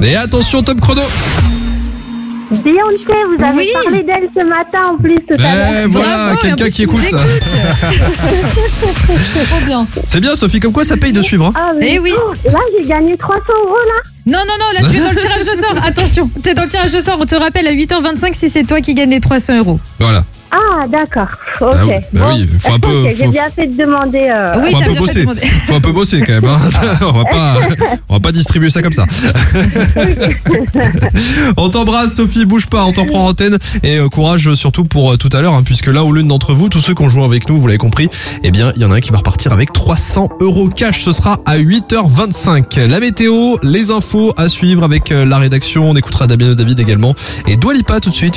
Et attention, top chrono. Beyoncé, vous avez parlé d'elle ce matin en plus tout à l'heure. Voilà, Bravo, quelqu'un qui écoute. Trop bien. C'est bien, Sophie, comme quoi ça paye de suivre. Hein. Ah, mais Eh oui. Là, j'ai gagné 300 € là. Non, là tu es dans le tirage de sort. Attention, t'es dans le tirage de sort. On te rappelle à 8h25 si c'est toi qui gagnes les 300 €. Voilà. Ah, d'accord. Ok. Ah oui, bah oui, faut un peu. Ok, j'ai bien fait de demander. Oui, Faut un t'as peu bien fait de bosser. demander. Faut un peu bosser quand même. Hein. On va pas distribuer ça comme ça. On t'embrasse, Sophie. Bouge pas. On t'en prend antenne et courage surtout pour tout à l'heure, hein, puisque là où l'une d'entre vous, tous ceux qui ont joué avec nous, vous l'avez compris, eh bien, il y en a un qui va repartir avec 300 € cash. Ce sera à 8h25. La météo, les infos à suivre avec la rédaction. On écoutera Damien David également et Dua Lipa tout de suite.